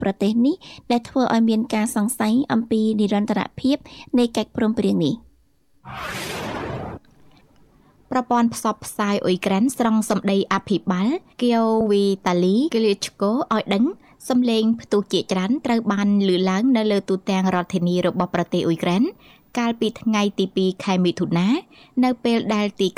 ប្រទេសនេះដែលធ្វើឲ្យមានការសង្ស័យអំពីនិរន្តរភាពនៃកិច្ចព្រមព្រៀងនេះប្រព័ន្ធផ្សព្វផ្សាយអ៊ុយក្រែនស្រង់សម្ដីអភិបាលគៀវវីតាលីក្លីឆ្កូឲ្យដឹងសំឡេងផ្ទុះជាច្រើនត្រូវបានលើកឡើងនៅលើទូទាំងរដ្ឋធានីរបស់ប្រទេសអ៊ុយក្រែនកាលពីថ្ងៃទី2 ខែមិថុនានៅពេលដែលទី